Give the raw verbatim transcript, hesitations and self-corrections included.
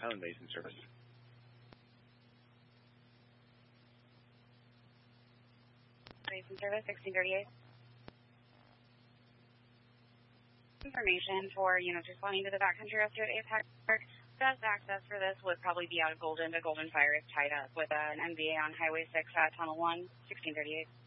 Highland Basin service. Basin service, sixteen thirty-eight. Information for units responding to the backcountry rescue at Apex Park. Best access for this would probably be out of Golden to Golden Fire is tied up with an M V A on Highway six at Tunnel one, sixteen thirty-eight.